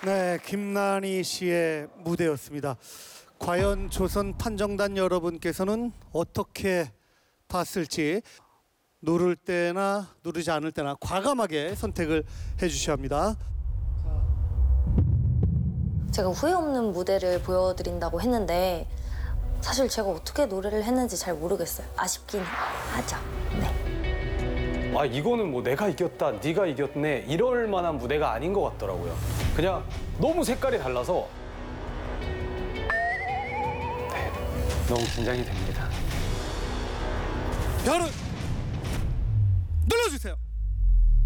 네, 김난희 씨의 무대였습니다. 과연 조선 판정단 여러분께서는 어떻게 봤을지 누를 때나 누르지 않을 때나 과감하게 선택을 해주셔야 합니다. 제가 후회 없는 무대를 보여드린다고 했는데 사실 제가 어떻게 노래를 했는지 잘 모르겠어요. 아쉽긴 하죠. 네. 아 이거는 뭐 내가 이겼다, 네가 이겼네 이럴 만한 무대가 아닌 것 같더라고요. 그냥 너무 색깔이 달라서 네, 너무 긴장이 됩니다. 별을 눌러주세요.